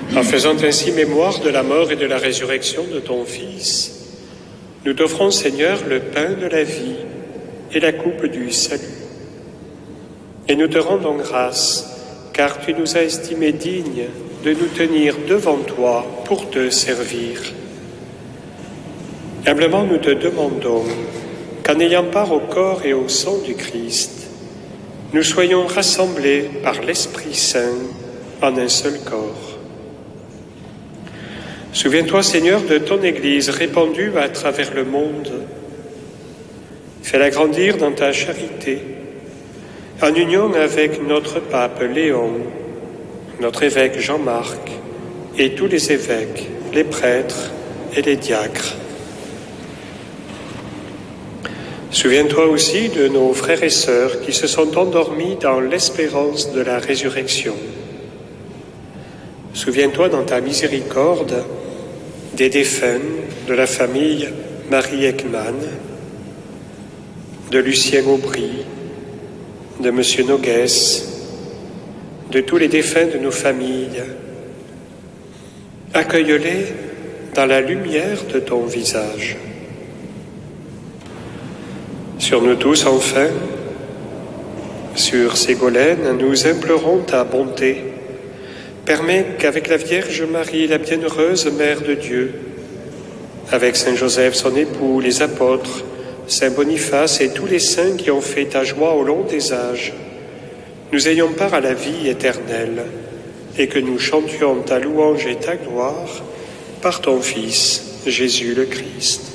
En faisant ainsi mémoire de la mort et de la résurrection de ton Fils, nous t'offrons, Seigneur, le pain de la vie et la coupe du salut. Et nous te rendons grâce, car tu nous as estimés dignes de nous tenir devant toi pour te servir. Humblement, nous te demandons qu'en ayant part au corps et au sang du Christ, nous soyons rassemblés par l'Esprit Saint en un seul corps. Souviens-toi, Seigneur, de ton Église répandue à travers le monde. Fais-la grandir dans ta charité, en union avec notre pape Léon, notre évêque Jean-Marc et tous les évêques, les prêtres et les diacres. Souviens-toi aussi de nos frères et sœurs qui se sont endormis dans l'espérance de la résurrection. Souviens-toi dans ta miséricorde des défunts de la famille Marie Ekman, de Lucien Aubry, de M. Noguès, de tous les défunts de nos familles. Accueille-les dans la lumière de ton visage. Sur nous tous, enfin, sur Ségolène, nous implorons ta bonté. Permets qu'avec la Vierge Marie, la bienheureuse Mère de Dieu, avec Saint Joseph, son époux, les apôtres, Saint Boniface et tous les saints qui ont fait ta joie au long des âges, nous ayons part à la vie éternelle et que nous chantions ta louange et ta gloire par ton Fils, Jésus le Christ.